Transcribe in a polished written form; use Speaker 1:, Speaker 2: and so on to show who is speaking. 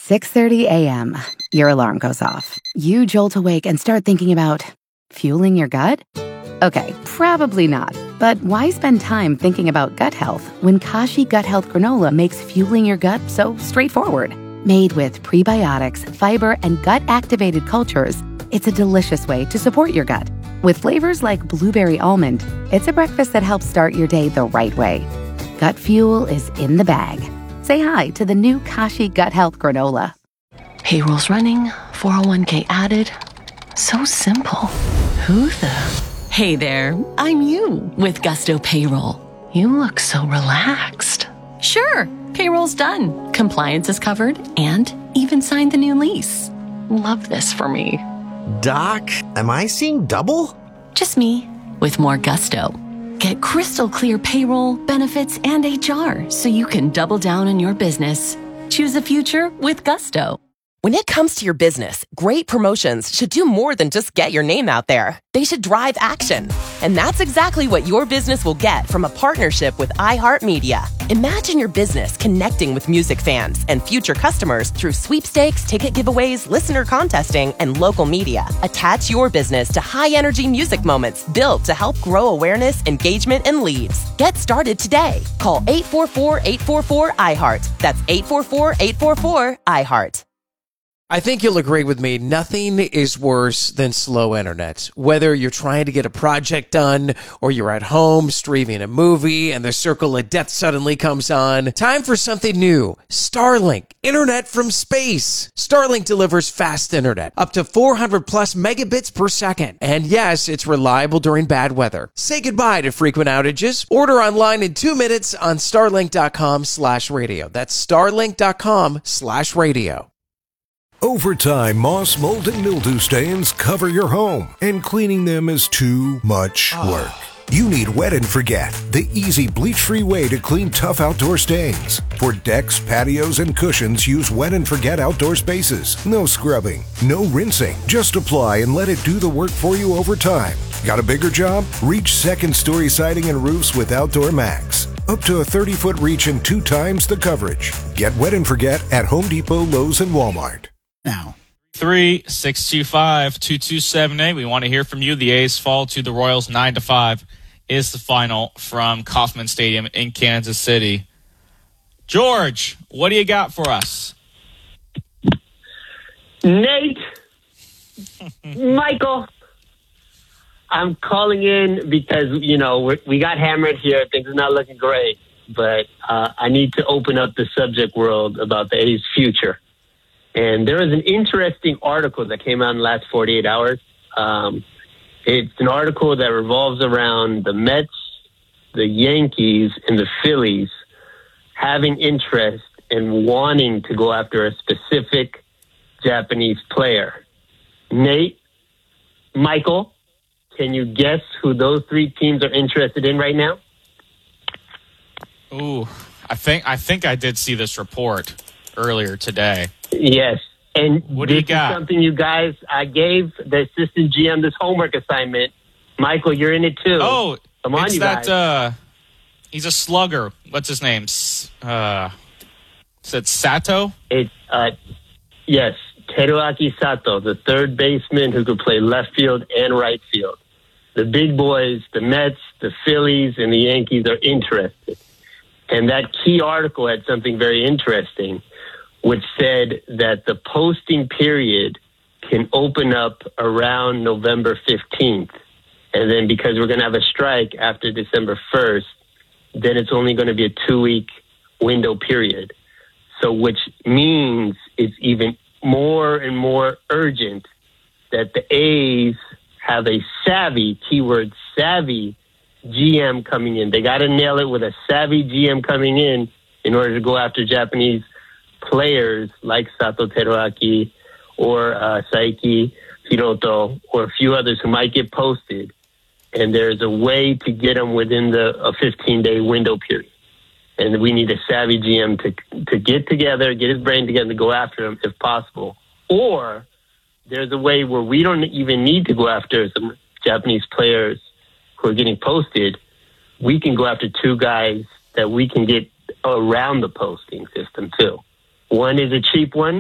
Speaker 1: 6:30 a.m. Your alarm goes off. You jolt awake and start thinking about fueling your gut? Okay, probably not. But why spend time thinking about gut health when Kashi Gut Health Granola makes fueling your gut so straightforward? Made with prebiotics, fiber, and gut-activated cultures, it's a delicious way to support your gut. With flavors like blueberry almond, it's a breakfast that helps start your day the right way. Gut fuel is in the bag. Say hi to the new Kashi Gut Health Granola.
Speaker 2: Payroll's running, 401k added. So simple. Who the? Hey there, I'm you with Gusto Payroll. You look so relaxed. Sure, payroll's done. Compliance is covered and even signed the new lease. Love this for me.
Speaker 3: Doc, am I seeing double?
Speaker 2: Just me with more gusto. Get crystal clear payroll, benefits, and HR so you can double down on your business. Choose a future with Gusto.
Speaker 4: When it comes to your business, great promotions should do more than just get your name out there. They should drive action. And that's exactly what your business will get from a partnership with iHeartMedia. Imagine your business connecting with music fans and future customers through sweepstakes, ticket giveaways, listener contesting, and local media. Attach your business to high-energy music moments built to help grow awareness, engagement, and leads. Get started today. Call 844-844-iHeart. That's 844-844-iHeart.
Speaker 5: I think you'll agree with me, nothing is worse than slow internet. Whether you're trying to get a project done or you're at home streaming a movie and the circle of death suddenly comes on, time for something new. Starlink, internet from space. Starlink delivers fast internet, up to 400 plus megabits per second. And yes, it's reliable during bad weather. Say goodbye to frequent outages. Order online in 2 minutes on starlink.com/radio. That's starlink.com/radio.
Speaker 6: Over time, moss, mold, and mildew stains cover your home, and cleaning them is too much work. You need Wet and Forget, the easy bleach-free way to clean tough outdoor stains. For decks, patios, and cushions, use Wet and Forget outdoor spaces. No scrubbing, no rinsing. Just apply and let it do the work for you over time. Got a bigger job? Reach second-story siding and roofs with Outdoor Max. Up to a 30-foot reach and 2 times the coverage. Get Wet and Forget at Home Depot, Lowe's, and Walmart.
Speaker 7: Now 3-625-2278. We want to hear from you. The A's fall to the Royals 9-5 is the final from Kauffman Stadium in Kansas City. George, what do you got for us?
Speaker 8: Nate, Michael, I'm calling in because, we got hammered here. Things are not looking great, but I need to open up the subject world about the A's future. And there is an interesting article that came out in the last 48 hours. It's an article that revolves around the Mets, the Yankees, and the Phillies having interest in wanting to go after a specific Japanese player. Nate, Michael, can you guess who those 3 teams are interested in right now?
Speaker 7: Ooh, I think I did see this report earlier today.
Speaker 8: Yes. And
Speaker 7: what do you got?
Speaker 8: Is something you guys, I gave the assistant GM this homework assignment. Michael, you're in it too.
Speaker 7: Oh,
Speaker 8: come on, you guys.
Speaker 7: He's a slugger. What's his name? Is it Sato?
Speaker 8: It's, yes, Teruaki Sato, the third baseman who could play left field and right field. The big boys, the Mets, the Phillies, and the Yankees are interested. And that key article had something very interesting, which said that the posting period can open up around November 15th. And then because we're going to have a strike after December 1st, then it's only going to be a 2-week window period. So which means it's even more and more urgent that the A's have a savvy, keyword savvy, GM coming in. They got to nail it with a savvy GM coming in order to go after Japanese players like Sato Teruaki or Saiki Hiroto or a few others who might get posted. And there's a way to get them within a 15-day window period. And we need a savvy GM to get together, get his brain together, to go after them if possible. Or there's a way where we don't even need to go after some Japanese players who are getting posted. We can go after 2 guys that we can get around the posting system too. One is a cheap one,